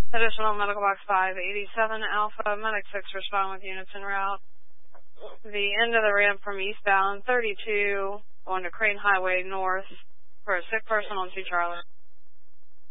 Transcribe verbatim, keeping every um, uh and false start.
Additional medical box five eighty-seven Alpha, medic six respond with units en route. The end of the ramp from eastbound thirty-two going to Crane Highway north for a sick person on two Charlie.